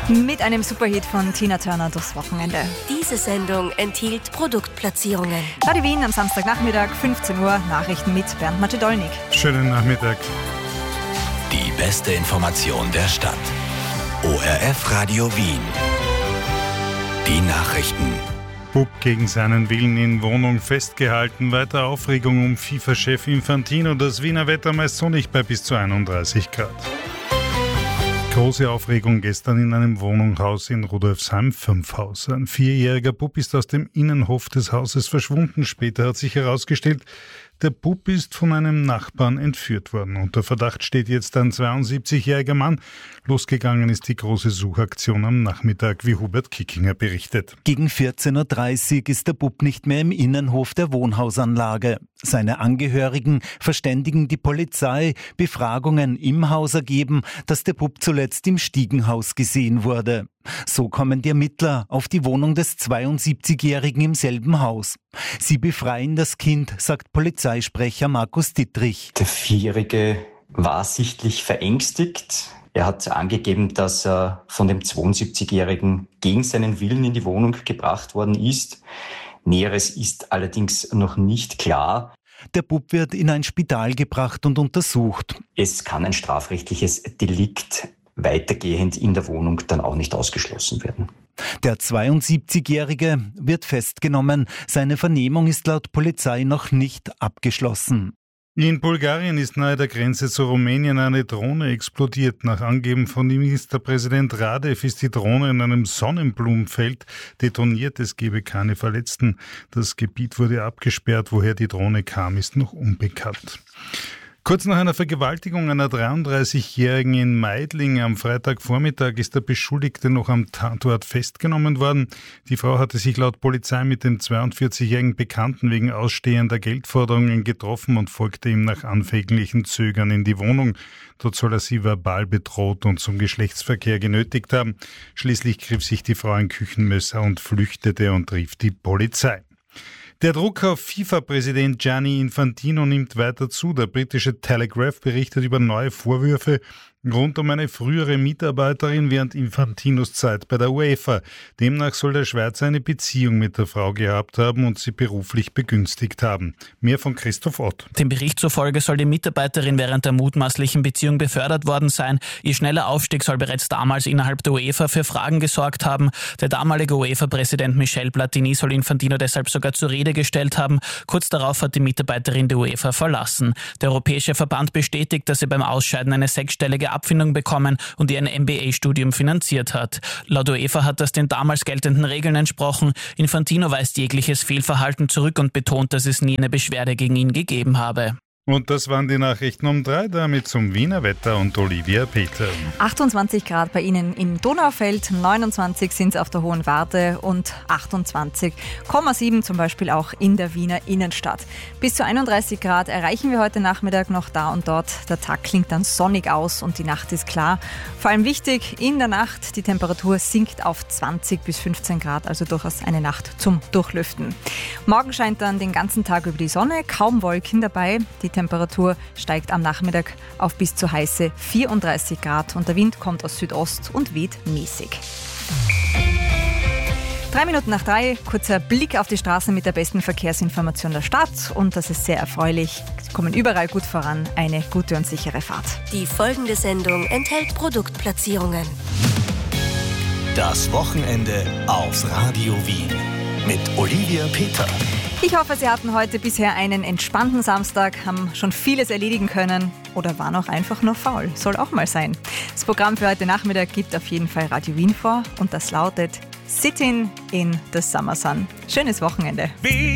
Mit einem Superhit von Tina Turner durchs Wochenende. Diese Sendung enthielt Produktplatzierungen. Radio Wien am Samstagnachmittag, 15 Uhr, Nachrichten mit Bernd Macedolnik. Schönen Nachmittag. Die beste Information der Stadt. ORF Radio Wien. Die Nachrichten. Bub gegen seinen Willen in Wohnung festgehalten. Weiter Aufregung um FIFA-Chef Infantino. Das Wiener Wetter meist sonnig bei bis zu 31 Grad. Große Aufregung gestern in einem Wohnungshaus in Rudolfsheim-5 Ein 4-jähriger Bub ist aus dem Innenhof des Hauses verschwunden. Später hat sich herausgestellt, der Bub ist von einem Nachbarn entführt worden. Unter Verdacht steht jetzt ein 72-jähriger Mann. Losgegangen ist die große Suchaktion am Nachmittag, wie Hubert Kickinger berichtet. Gegen 14.30 Uhr ist der Bub nicht mehr im Innenhof der Wohnhausanlage. Seine Angehörigen verständigen die Polizei, Befragungen im Haus ergeben, dass der Bub zuletzt im Stiegenhaus gesehen wurde. So kommen die Ermittler auf die Wohnung des 72-Jährigen im selben Haus. Sie befreien das Kind, sagt Polizeisprecher Markus Dittrich. Der 4-Jährige war sichtlich verängstigt. Er hat angegeben, dass er von dem 72-Jährigen gegen seinen Willen in die Wohnung gebracht worden ist. Näheres ist allerdings noch nicht klar. Der Bub wird in ein Spital gebracht und untersucht. Es kann ein strafrechtliches Delikt weitergehend in der Wohnung dann auch nicht ausgeschlossen werden. Der 72-Jährige wird festgenommen. Seine Vernehmung ist laut Polizei noch nicht abgeschlossen. In Bulgarien ist nahe der Grenze zu Rumänien eine Drohne explodiert. Nach Angaben von Ministerpräsident Radev ist die Drohne in einem Sonnenblumenfeld detoniert. Es gebe keine Verletzten. Das Gebiet wurde abgesperrt. Woher die Drohne kam, ist noch unbekannt. Kurz nach einer Vergewaltigung einer 33-Jährigen in Meidling am Freitagvormittag ist der Beschuldigte noch am Tatort festgenommen worden. Die Frau hatte sich laut Polizei mit dem 42-jährigen Bekannten wegen ausstehender Geldforderungen getroffen und folgte ihm nach anfänglichem Zögern in die Wohnung. Dort soll er sie verbal bedroht und zum Geschlechtsverkehr genötigt haben. Schließlich griff sich die Frau ein Küchenmesser und flüchtete und rief die Polizei. Der Druck auf FIFA-Präsident Gianni Infantino nimmt weiter zu. Der britische Telegraph berichtet über neue Vorwürfe rund um eine frühere Mitarbeiterin während Infantinos Zeit bei der UEFA. Demnach soll der Schweizer eine Beziehung mit der Frau gehabt haben und sie beruflich begünstigt haben. Mehr von Christoph Ott. Dem Bericht zufolge soll die Mitarbeiterin während der mutmaßlichen Beziehung befördert worden sein. Ihr schneller Aufstieg soll bereits damals innerhalb der UEFA für Fragen gesorgt haben. Der damalige UEFA-Präsident Michel Platini soll Infantino deshalb sogar zur Rede gestellt haben. Kurz darauf hat die Mitarbeiterin die UEFA verlassen. Der Europäische Verband bestätigt, dass sie beim Ausscheiden eine 6-stellige Abfindung bekommen und ihr ein MBA-Studium finanziert hat. Laut UEFA hat das den damals geltenden Regeln entsprochen. Infantino weist jegliches Fehlverhalten zurück und betont, dass es nie eine Beschwerde gegen ihn gegeben habe. Und das waren die Nachrichten um 3, damit zum Wiener Wetter und Olivia Peter. 28 Grad bei Ihnen im Donaufeld, 29 sind es auf der Hohen Warte und 28,7 zum Beispiel auch in der Wiener Innenstadt. Bis zu 31 Grad erreichen wir heute Nachmittag noch da und dort. Der Tag klingt dann sonnig aus und die Nacht ist klar. Vor allem wichtig, in der Nacht, die Temperatur sinkt auf 20 bis 15 Grad, also durchaus eine Nacht zum Durchlüften. Morgen scheint dann den ganzen Tag über die Sonne, kaum Wolken dabei. Die Temperatur steigt am Nachmittag auf bis zu heiße 34 Grad und der Wind kommt aus Südost und weht mäßig. 3 Minuten nach 3, kurzer Blick auf die Straßen mit der besten Verkehrsinformation der Stadt und das ist sehr erfreulich. Sie kommen überall gut voran, eine gute und sichere Fahrt. Die folgende Sendung enthält Produktplatzierungen. Das Wochenende auf Radio Wien mit Olivia Peter. Ich hoffe, Sie hatten heute bisher einen entspannten Samstag, haben schon vieles erledigen können oder waren auch einfach nur faul. Soll auch mal sein. Das Programm für heute Nachmittag gibt auf jeden Fall Radio Wien vor und das lautet Sitting in the Summer Sun. Schönes Wochenende.